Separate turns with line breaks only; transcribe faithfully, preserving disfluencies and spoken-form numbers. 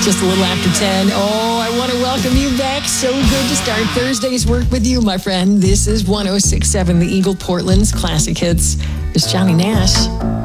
Just a little after ten. Oh, I want to welcome you back. So good to start Thursday's work with you, my friend. This is one oh six point seven, the Eagle Portland's Classic Hits. It's Johnny Nash.